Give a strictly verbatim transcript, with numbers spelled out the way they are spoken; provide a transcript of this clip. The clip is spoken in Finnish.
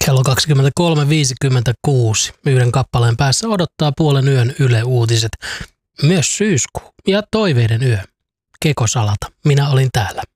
Kello kaksikymmentäkolme viisikymmentäkuusi. Yhden kappaleen päässä odottaa puolen yön Yle Uutiset. Myös syyskuu ja toiveiden yö. Kekosalata. Minä olin täällä.